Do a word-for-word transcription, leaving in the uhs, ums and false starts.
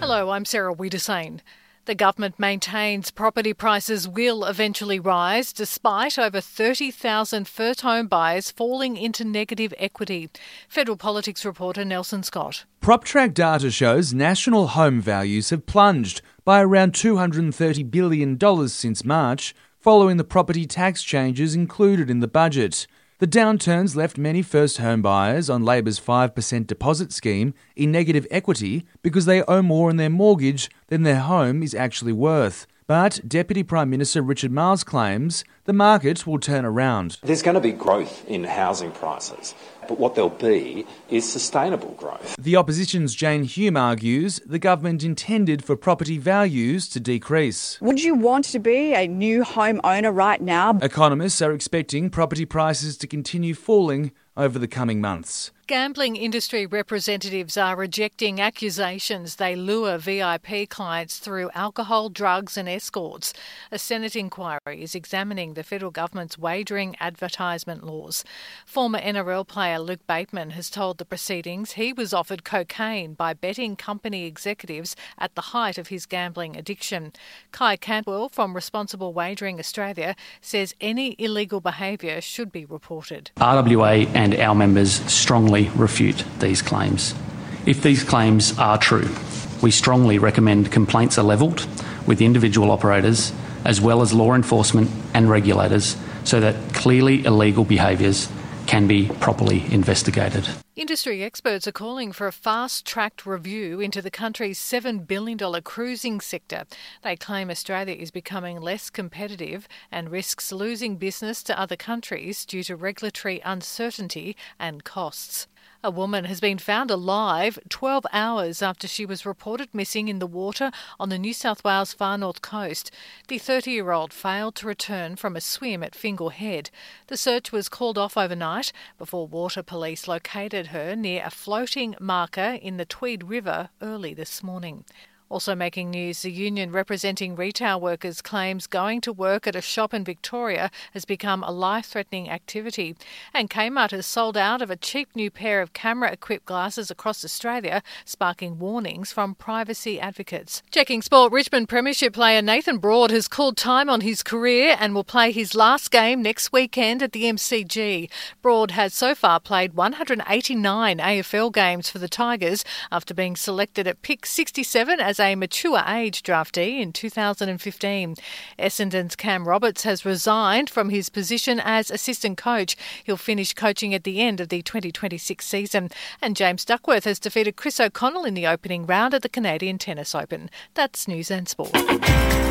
Hello, I'm Sarah Wiedersane. The government maintains property prices will eventually rise despite over thirty thousand first home buyers falling into negative equity. Federal politics reporter Nelson Scott. PropTrack data shows national home values have plunged by around two hundred thirty billion dollars since March, following the property tax changes included in the budget. The downturns left many first home buyers on Labor's five percent deposit scheme in negative equity because they owe more on their mortgage than their home is actually worth. But Deputy Prime Minister Richard Marles claims the market will turn around. There's going to be growth in housing prices, but what there'll be is sustainable growth. The opposition's Jane Hume argues the government intended for property values to decrease. Would you want to be a new home owner right now? Economists are expecting property prices to continue falling over the coming months. Gambling industry representatives are rejecting accusations they lure V I P clients through alcohol, drugs and escorts. A Senate inquiry is examining the federal government's wagering advertisement laws. Former N R L player Luke Bateman has told the proceedings he was offered cocaine by betting company executives at the height of his gambling addiction. Kai Cantwell from Responsible Wagering Australia says any illegal behaviour should be reported. R W A and our members strongly refute these claims. If these claims are true, we strongly recommend complaints are levelled with individual operators as well as law enforcement and regulators so that clearly illegal behaviours can be properly investigated. Industry experts are calling for a fast-tracked review into the country's seven billion dollars cruising sector. They claim Australia is becoming less competitive and risks losing business to other countries due to regulatory uncertainty and costs. A woman has been found alive twelve hours after she was reported missing in the water on the New South Wales far north coast. The thirty-year-old failed to return from a swim at Fingal Head. The search was called off overnight before water police located her near a floating marker in the Tweed River early this morning. Also making news, the union representing retail workers claims going to work at a shop in Victoria has become a life-threatening activity. And Kmart has sold out of a cheap new pair of camera-equipped glasses across Australia, sparking warnings from privacy advocates. Checking sport, Richmond Premiership player Nathan Broad has called time on his career and will play his last game next weekend at the M C G. Broad has so far played one hundred eighty-nine A F L games for the Tigers after being selected at pick sixty-seven as a mature age draftee in two thousand fifteen. Essendon's Cam Roberts has resigned from his position as assistant coach. He'll finish coaching at the end of the twenty twenty-six season. And James Duckworth has defeated Chris O'Connell in the opening round at the Canadian Tennis Open. That's News and Sport.